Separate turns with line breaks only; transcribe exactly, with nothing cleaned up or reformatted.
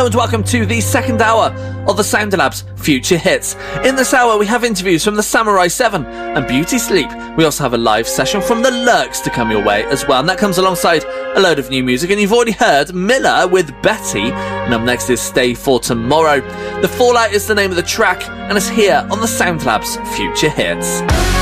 Hello and welcome to the second hour of the Sounder Labs Future Hits. In this hour we have interviews from the Samurai seven and Beauty Sleep. We also have a live session from the Lurks to come your way as well, and that comes alongside a load of new music. And you've already heard Miller with Betty, and up next is Stay for Tomorrow. The Fallout is the name of the track, and it's here on the Sound Labs Future Hits.